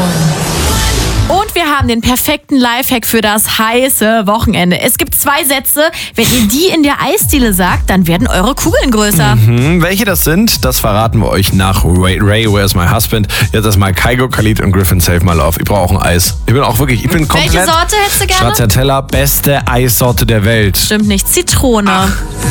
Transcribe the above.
Und wir haben den perfekten Lifehack für das heiße Wochenende. Es gibt 2 Sätze. Wenn ihr die in der Eisdiele sagt, dann werden eure Kugeln größer. Welche das sind, das verraten wir euch nach Ray, Where's My Husband. Jetzt erstmal Kygo, Khalid und Griffin, Save My Love. Ich brauche auch ein Eis. Ich bin komplett... Welche Sorte hättest du gerne? Stracciatella, beste Eissorte der Welt. Stimmt nicht. Zitrone.